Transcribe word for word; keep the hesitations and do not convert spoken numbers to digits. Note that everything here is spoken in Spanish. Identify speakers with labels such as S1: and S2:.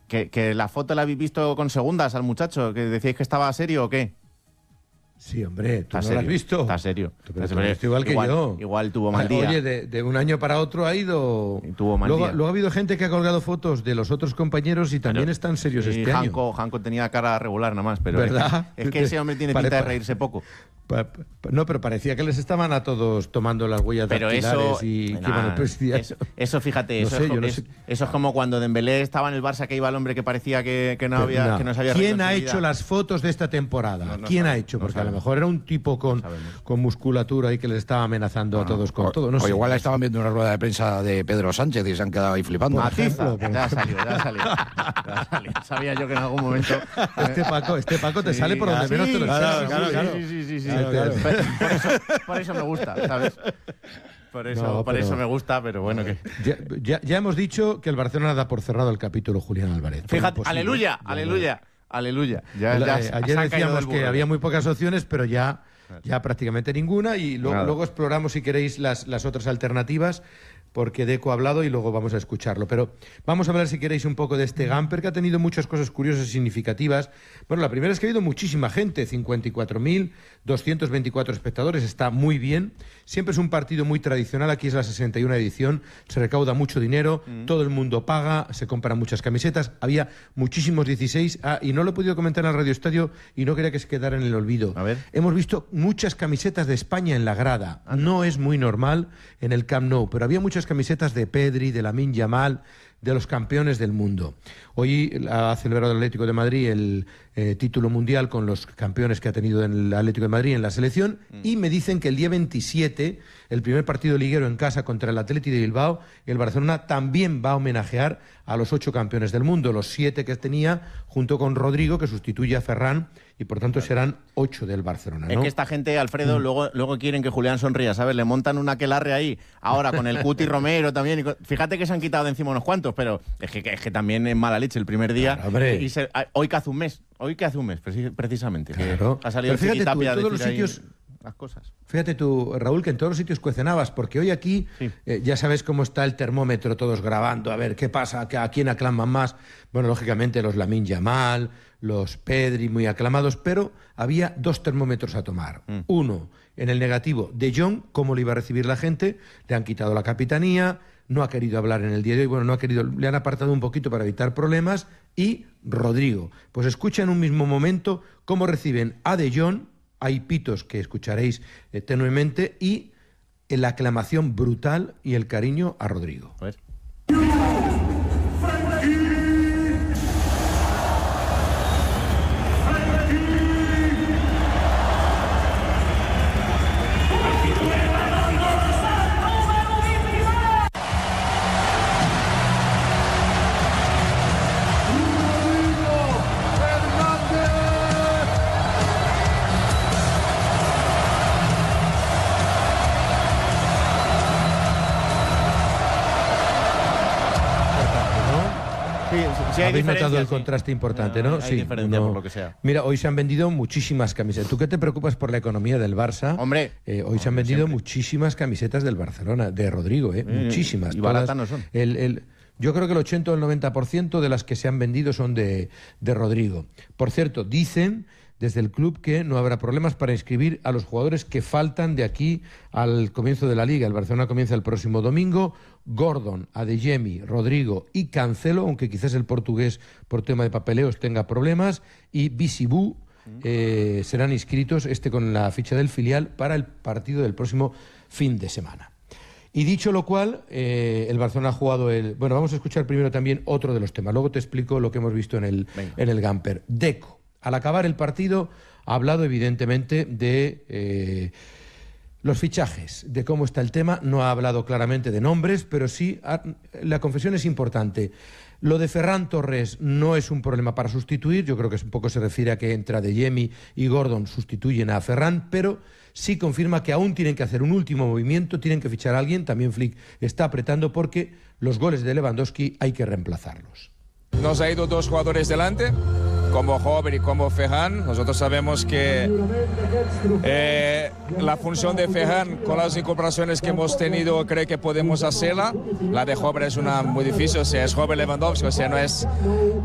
S1: que, que la foto la habéis visto con segundas al muchacho, que decíais que estaba serio o qué.
S2: Sí, hombre, ¿tú no
S1: serio,
S2: lo has visto?
S1: Está serio.
S2: Pero está serio. Igual que
S1: igual,
S2: yo.
S1: Igual tuvo mal día.
S2: Oye, de, de un año para otro ha ido...
S1: Y tuvo mal
S2: luego,
S1: día.
S2: luego ha habido gente que ha colgado fotos de los otros compañeros y también
S1: pero,
S2: están serios
S1: sí,
S2: este
S1: Hanko,
S2: año.
S1: Hanko tenía cara regular nada más, pero
S2: ¿verdad?
S1: Es, es que ese hombre tiene
S2: Pare,
S1: pinta de reírse poco.
S2: Pa, pa, no, pero parecía que les estaban a todos tomando las huellas
S1: pero
S2: dactilares
S1: eso,
S2: y
S1: nah,
S2: que iban al presidiario.
S1: Eso, eso fíjate,
S2: no
S1: eso,
S2: sé,
S1: es,
S2: yo no
S1: es,
S2: sé.
S1: eso es como cuando Dembélé estaba en el Barça, que iba el hombre que parecía que, que, no,
S2: Pero,
S1: había,
S2: no.
S1: que no se había
S2: ¿Quién ha
S1: reído en su
S2: hecho
S1: vida?
S2: las fotos de esta temporada?
S1: No, no
S2: ¿Quién
S1: sabe,
S2: ha hecho?
S1: no
S2: Porque
S1: sabe.
S2: a lo mejor era un tipo con,
S1: No
S2: con musculatura y que les estaba amenazando
S3: no,
S2: a todos con
S3: o,
S2: todo. No
S3: o
S2: sé.
S3: igual estaban viendo una rueda de prensa de Pedro Sánchez y se han quedado ahí flipando.
S2: ejemplo,
S1: Matiza, ya ha salido, ya ha salido, ya ha salido. Sabía yo que en algún momento...
S2: Este Paco, este Paco te
S1: Sí,
S2: sale por donde
S1: así,
S2: menos te lo
S1: claro,
S2: esperas.
S1: claro,
S2: Sí,
S1: claro, sí, sí, sí, sí.
S2: Claro, claro.
S1: Por, eso, por eso me gusta, ¿sabes? Por eso,
S2: No,
S1: por
S2: pero-
S1: eso me gusta, pero bueno que...
S2: Ya, ya, ya hemos dicho que el Barcelona da por cerrado el capítulo Julián Álvarez. Fue
S1: Fíjate,
S2: imposible.
S1: aleluya,
S2: Ya,
S1: aleluya, aleluya. Ya,
S2: ya.
S1: ya
S2: Eh,
S1: se-
S2: Ayer
S1: se han caído
S2: decíamos
S1: del
S2: que
S1: burro.
S2: había muy pocas opciones, pero ya, ya prácticamente ninguna. Y lo-
S1: Nada.
S2: luego exploramos, si queréis, las, las otras alternativas, porque Deco ha hablado y luego vamos a escucharlo. Pero vamos a hablar, si queréis, un poco de este Gamper, que ha tenido muchas cosas curiosas y significativas. Bueno, la primera es que ha habido muchísima gente, cincuenta y cuatro mil doscientos veinticuatro espectadores, está muy bien. Siempre es un partido muy tradicional, aquí es la sesenta y una edición, se recauda mucho dinero, mm. todo el mundo paga, se compran muchas camisetas, había muchísimos dieciséis, ah, y no lo he podido comentar en el Radio Estadio y no quería que se quedara en el olvido.
S1: A ver.
S2: Hemos visto muchas camisetas de España en la grada, no es muy normal en el Camp Nou, pero había muchas camisetas de Pedri, de Lamine Yamal, de los campeones del mundo. Hoy ha celebrado el Atlético de Madrid el eh, título mundial con los campeones que ha tenido en el Atlético de Madrid en la selección mm. y me dicen que el día veintisiete, el primer partido liguero en casa contra el Athletic de Bilbao, el Barcelona también va a homenajear a los ocho campeones del mundo, los siete que tenía junto con Rodrigo, que sustituye a Ferran, y por tanto serán ocho del Barcelona, ¿no?
S1: Es que esta gente, Alfredo, mm. luego, luego quieren que Julián sonría, ¿sabes? Le montan una aquelarre ahí, ahora con el Cuti Romero también. Y con... Fíjate que se han quitado de encima unos cuantos, pero es que, es que también es mala leche el primer día.
S2: Claro, hombre.
S1: Y se... Hoy que hace un mes, hoy que hace un mes, precisamente.
S2: Claro.
S1: Que ha salido
S2: pero fíjate
S1: el
S2: tú, en todos los
S1: decir
S2: sitios...
S1: las cosas.
S2: Fíjate tú, Raúl, que en todos los sitios cuecenabas, porque hoy aquí sí. eh, ya sabes cómo está el termómetro, todos grabando, a ver qué pasa, a quién aclaman más. Bueno, lógicamente los Lamine Yamal, los Pedri, muy aclamados, pero había dos termómetros a tomar. Mm. Uno, en el negativo, De Jong, cómo le iba a recibir la gente, le han quitado la capitanía, no ha querido hablar en el día de hoy, bueno, no ha querido, le han apartado un poquito para evitar problemas, y Rodrigo. Pues escucha en un mismo momento cómo reciben a De Jong. Hay pitos que escucharéis eh, tenuemente y la aclamación brutal y el cariño a Rodrigo.
S1: A ver. Sí,
S2: habéis notado el contraste sí. importante, ¿no?
S1: Hay
S2: sí,
S1: diferencia
S2: no.
S1: por lo que sea.
S2: Mira, hoy se han vendido muchísimas camisetas. ¿Tú qué te preocupas por la economía del Barça?
S1: Hombre.
S2: Eh, hoy
S1: hombre,
S2: se han vendido
S1: siempre.
S2: muchísimas camisetas del Barcelona, de Rodrigo, ¿eh? Mm, muchísimas.
S1: Y baratas no son.
S2: El, el, yo creo que el ochenta o el noventa por ciento de las que se han vendido son de, de Rodrigo. Por cierto, dicen desde el club que no habrá problemas para inscribir a los jugadores que faltan de aquí al comienzo de la Liga. El Barcelona comienza el próximo domingo. Gordon, Adeyemi, Rodrigo y Cancelo, aunque quizás el portugués por tema de papeleos tenga problemas, y Bisibú eh, serán inscritos, este con la ficha del filial, para el partido del próximo fin de semana. Y dicho lo cual, eh, el Barcelona ha jugado el... Bueno, vamos a escuchar primero también otro de los temas. Luego te explico lo que hemos visto en el, en el Gamper. Deco, al acabar el partido, ha hablado evidentemente de... Eh, los fichajes, de cómo está el tema. No ha hablado claramente de nombres, pero sí, ha, la confesión es importante. Lo de Ferran Torres no es un problema para sustituir, yo creo que un poco se refiere a que entre Adeyemi y Gordon sustituyen a Ferran, pero sí confirma que aún tienen que hacer un último movimiento, tienen que fichar a alguien, también Flick está apretando porque los goles de Lewandowski hay que reemplazarlos.
S4: Nos ha ido dos jugadores delante, como Hover y como Ferran. Nosotros sabemos que eh, la función de Ferran, con las incorporaciones que hemos tenido, creo que podemos hacerla. La de Hover es una muy difícil, o sea, es Hover Lewandowski, o sea, no es